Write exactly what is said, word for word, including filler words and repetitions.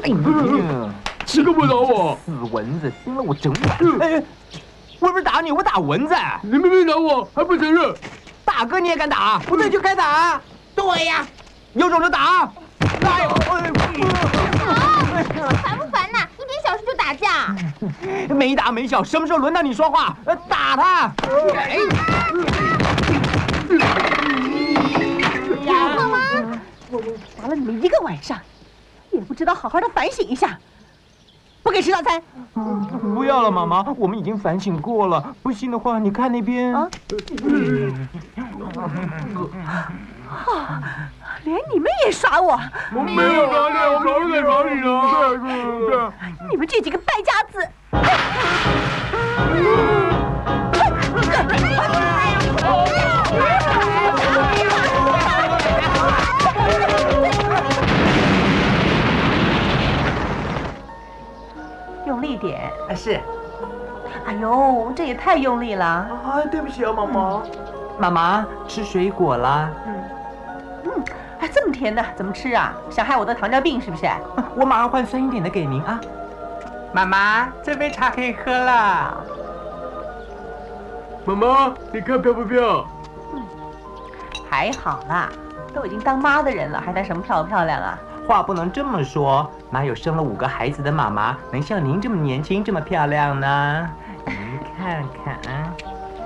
呀， 谁敢不打我？ 死蚊子，叮了我整晚。哎，我不是打你，我打蚊子。 你明明打我，还不承认？ 大哥你也敢打？不对就该打。 对呀， 有种就打。哎呦， 烦不烦呐？一点小事就打架。 没大没小，什么时候轮到你说话？打他！哎。 妈妈，我打了你们一个晚上，也不知道好好的反省一下，不给吃早餐。 不要了，妈妈，我们已经反省过了。不信的话，你看那边。啊！ 啊！连你们也耍我！ 我没有耍你，我早就在耍你了。 你们这几个败家子！ 用力点， 啊是。 哎呦，这也太用力了！ 啊，对不起啊，妈妈。妈妈吃水果啦。 嗯嗯，还这么甜的，怎么吃啊？想害我得糖尿病是不是？ 我马上换酸一点的给您啊。妈妈，这杯茶可以喝了。 妈妈，你看漂不漂？ 嗯，还好啦，都已经当妈的人了，还谈什么漂不漂亮啊？ 话不能这么说，哪有生了五个孩子的妈妈能像您这么年轻、这么漂亮呢？您看看，